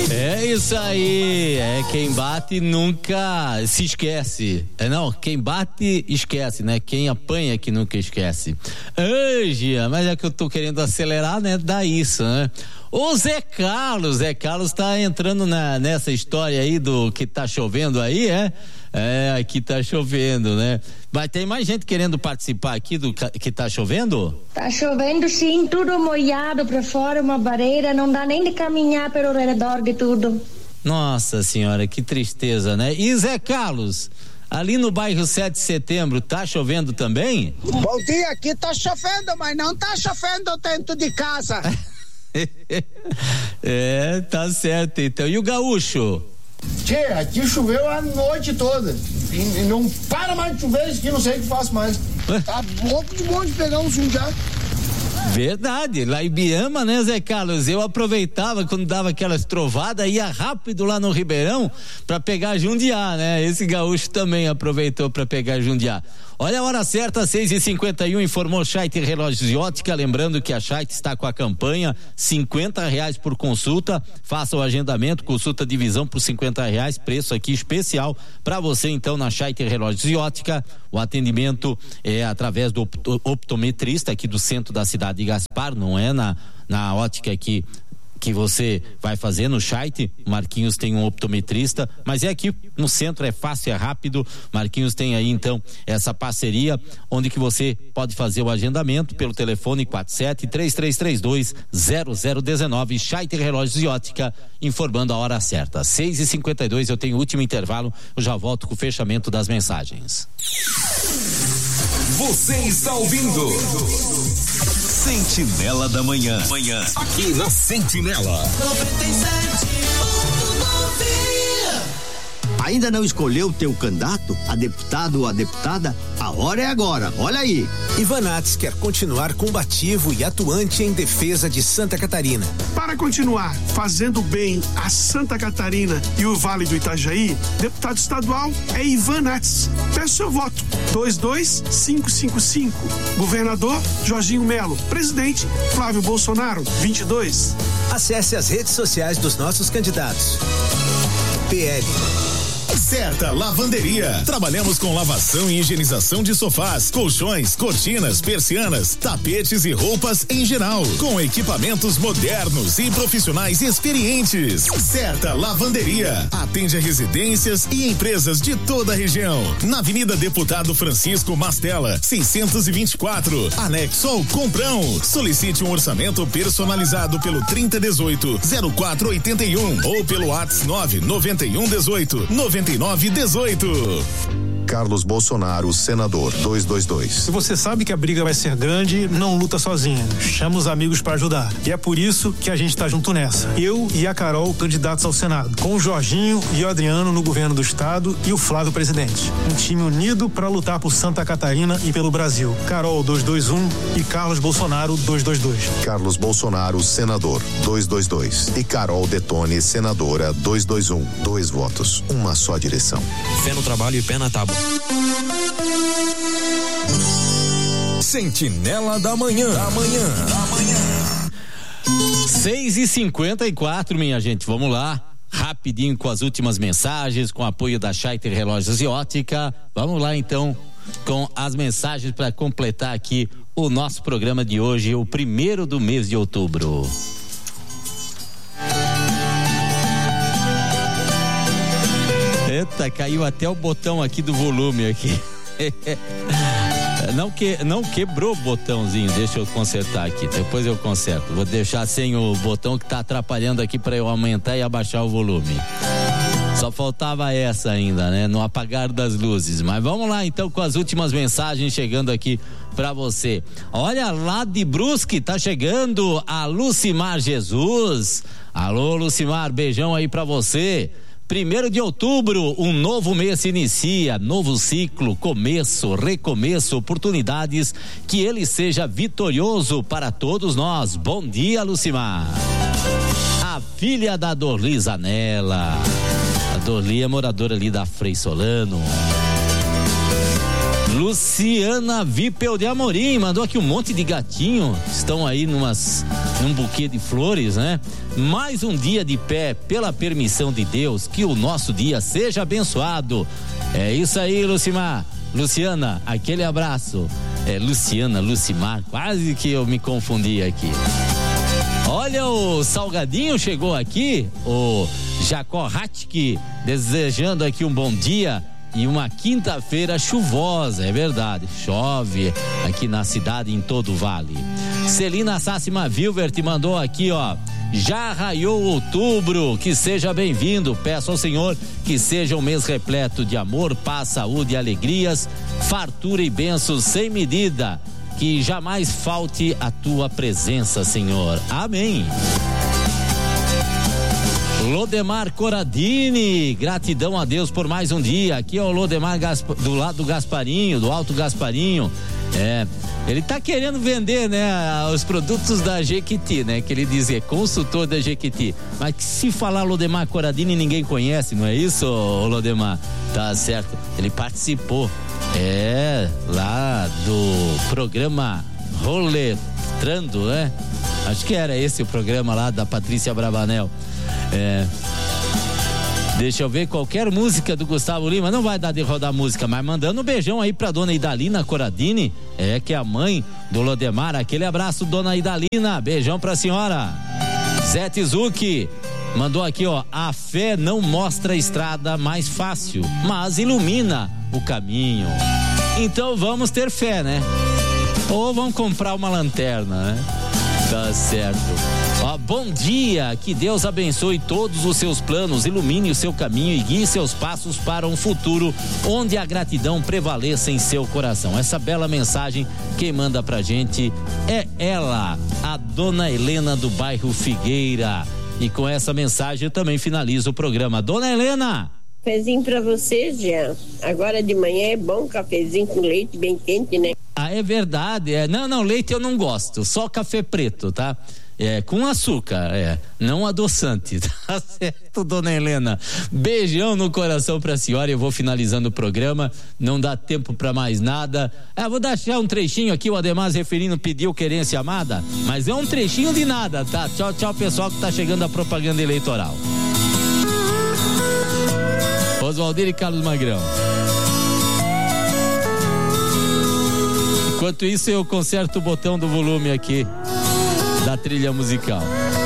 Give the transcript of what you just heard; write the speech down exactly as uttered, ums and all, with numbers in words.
É isso aí, é quem bate nunca se esquece. É não, quem bate esquece, né? Quem apanha que nunca esquece. Ai, Gia, mas é que eu tô querendo acelerar, né? Dá isso, né? O Zé Carlos, Zé Carlos tá entrando na, nessa história aí do que tá chovendo aí, é? É, aqui tá chovendo, né? Mas tem mais gente querendo participar aqui do que tá chovendo? Tá chovendo sim, tudo molhado pra fora, uma barreira, não dá nem de caminhar pelo redor de tudo. Nossa senhora, que tristeza, né? E Zé Carlos, ali no bairro sete de setembro, tá chovendo também? Bom dia, aqui tá chovendo, mas não tá chovendo dentro de casa. É, tá certo então. E o gaúcho? Tchê, aqui choveu a noite toda e, e não para mais de chover, isso aqui não sei o que faço mais. Tá louco de bom de pegar um sundiá. Verdade, lá em Biama, né, Zé Carlos? Eu aproveitava quando dava aquelas trovadas, ia rápido lá no Ribeirão pra pegar Jundiá, né? Esse gaúcho também aproveitou pra pegar Jundiá. Olha a hora certa, seis e cinquenta e um, informou Scheidt Relógios e Ótica, lembrando que a Scheidt está com a campanha cinquenta reais por consulta, faça o agendamento, consulta de visão por cinquenta reais, preço aqui especial para você então na Scheidt Relógios e Ótica. O atendimento é através do optometrista aqui do centro da cidade de Gaspar, não é na, na ótica aqui que você vai fazer no Scheidt. Marquinhos tem um optometrista, mas é aqui no centro, é fácil, é rápido. Marquinhos tem aí então essa parceria onde que você pode fazer o agendamento pelo telefone quatro sete três três três dois zero zero um nove. Scheidt Relógios e Ótica, informando a hora certa. seis e cinquenta e dois, eu tenho o último intervalo, eu já volto com o fechamento das mensagens. Você está ouvindo Sentinela da Manhã. Manhã. Aqui na Sentinela. noventa e sete ponto nove. Ainda não escolheu o teu candidato, a deputado ou a deputada? A hora é agora, olha aí. Ivanates quer continuar combativo e atuante em defesa de Santa Catarina. Para continuar fazendo bem a Santa Catarina e o Vale do Itajaí, deputado estadual é Ivanates. Peço seu voto, dois dois cinco cinco cinco. Governador Jorginho Melo. Presidente Flávio Bolsonaro, vinte e dois. Acesse as redes sociais dos nossos candidatos. P L. Certa Lavanderia. Trabalhamos com lavação e higienização de sofás, colchões, cortinas, persianas, tapetes e roupas em geral, com equipamentos modernos e profissionais experientes. Certa Lavanderia. Atende a residências e empresas de toda a região. Na Avenida Deputado Francisco Mastella, seiscentos e vinte e quatro, anexo ao Comprão. Solicite um orçamento personalizado pelo trinta dezoito, zero quatro oitenta e um ou pelo WhatsApp nove noventa e um dezoito, noventa e nove dezoito. Carlos Bolsonaro, senador, dois dois dois. Se você sabe que a briga vai ser grande, não luta sozinho. Chama os amigos para ajudar. E é por isso que a gente tá junto nessa. Eu e a Carol, candidatos ao Senado. Com o Jorginho e o Adriano no governo do estado e o Flávio presidente. Um time unido para lutar por Santa Catarina e pelo Brasil. Carol dois dois um e Carlos Bolsonaro dois dois dois. Carlos Bolsonaro, senador, dois dois dois. E Carol Detone, senadora, dois dois um. Dois votos, uma só direção. Fé no trabalho e pé na tábua. Sentinela da Manhã. Da Manhã. Da Manhã. seis e cinquenta e quatro, minha gente, vamos lá. Rapidinho com as últimas mensagens, com apoio da Scheidt Relógios e Ótica. Vamos lá então com as mensagens para completar aqui o nosso programa de hoje, o primeiro do mês de outubro. Eita, caiu até o botão aqui do volume aqui. Não, que, não quebrou o botãozinho, deixa eu consertar aqui, depois eu conserto. Vou deixar sem o botão que tá atrapalhando aqui para eu aumentar e abaixar o volume. Só faltava essa ainda, né? No apagar das luzes. Mas vamos lá então com as últimas mensagens chegando aqui pra você. Olha, lá de Brusque tá chegando a Lucimar Jesus. Alô, Lucimar, beijão aí pra você. Primeiro de outubro, um novo mês se inicia, novo ciclo, começo, recomeço, oportunidades, que ele seja vitorioso para todos nós. Bom dia, Lucimar. A filha da Dorli Zanella. A Dorli é moradora ali da Frei Solano. Luciana Vipel de Amorim mandou aqui um monte de gatinho, estão aí numas num buquê de flores, né? Mais um dia de pé, pela permissão de Deus, que o nosso dia seja abençoado. É isso aí, Lucimar. Luciana, aquele abraço. É Luciana, Lucimar, quase que eu me confundi aqui. Olha, o Salgadinho chegou aqui, o Jacó Hatke, desejando aqui um bom dia e uma quinta-feira chuvosa, é verdade, chove aqui na cidade, em todo o vale. Celina Sássima Vilvert mandou aqui, ó, já raiou outubro, que seja bem-vindo, peço ao Senhor que seja um mês repleto de amor, paz, saúde e alegrias, fartura e bênçãos sem medida, que jamais falte a tua presença, Senhor. Amém. Lodemar Coradini, gratidão a Deus por mais um dia. Aqui é o Lodemar Gasp... do lado do Gasparinho, do Alto Gasparinho. É, ele tá querendo vender, né, os produtos da Jequiti, né, que ele diz é consultor da Jequiti. Mas que se falar Lodemar Coradini ninguém conhece, não é isso, Lodemar? Tá certo. Ele participou, é, lá do programa Roletrando, né? Acho que era esse o programa lá da Patrícia Bravanel. É, deixa eu ver, qualquer música do Gustavo Lima, não vai dar de rodar música, mas mandando um beijão aí pra dona Idalina Coradini, é, que é a mãe do Lodemar. Aquele abraço, dona Idalina, beijão pra senhora. Zé Tizuki mandou aqui, ó, a fé não mostra a estrada mais fácil, mas ilumina o caminho. Então vamos ter fé, né? Ou vamos comprar uma lanterna, né? Tá certo. Ó, bom dia, que Deus abençoe todos os seus planos, ilumine o seu caminho e guie seus passos para um futuro onde a gratidão prevaleça em seu coração. Essa bela mensagem, quem manda pra gente é ela, a dona Helena do bairro Figueira. E com essa mensagem eu também finalizo o programa. Dona Helena! Cafezinho pra você, Jean. Agora de manhã é bom cafezinho com leite bem quente, né? Ah, é verdade. É. Não, não, leite eu não gosto. Só café preto, tá? É, com açúcar, é, não adoçante, tá certo, dona Helena? Beijão no coração pra senhora. Eu vou finalizando o programa, não dá tempo pra mais nada. Ah, vou deixar um trechinho aqui, o Ademar Referindo pediu querência amada, mas é um trechinho de nada, tá? Tchau, tchau, pessoal, que tá chegando a propaganda eleitoral. Oswaldir e Carlos Magrão. Enquanto isso, eu conserto o botão do volume aqui da trilha musical.